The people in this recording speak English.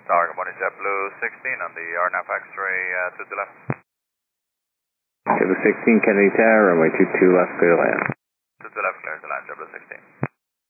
Tower, good morning, JetBlue 16 on the RNAV X-ray to the left. JetBlue 16, Kennedy Tower, runway 22 left, clear to land. To the left, clear to land, JetBlue 16.